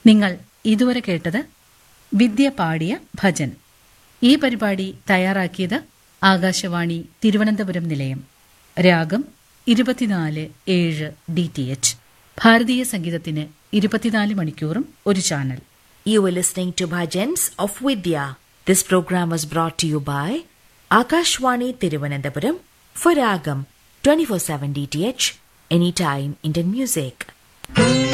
നിങ്ങൾ ഇതുവരെ കേട്ടത് വിദ്യ പാടിയ ഭജൻ. ഈ പരിപാടി തയ്യാറാക്കിയത് ആകാശവാണി തിരുവനന്തപുരം നിലയം. രാഗം 24/7 DTH. ഭാരതീയ സംഗീതത്തിന് 24 മണിക്കൂറും ഒരു channel. You were listening to Bhajans of Vidya. This program was brought to you by Akashwani Tiruvananthapuram for Ragam 24/7 DTH, anytime Indian music.